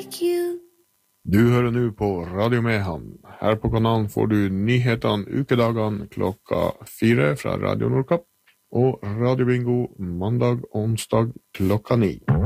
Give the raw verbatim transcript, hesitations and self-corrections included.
Du hører nå på Radio Mehamn. Her på kanalen får du nyhetene ukedagene klokka fire fra Radio Nordkapp og Radio Bingo mandag og onsdag klokka ni.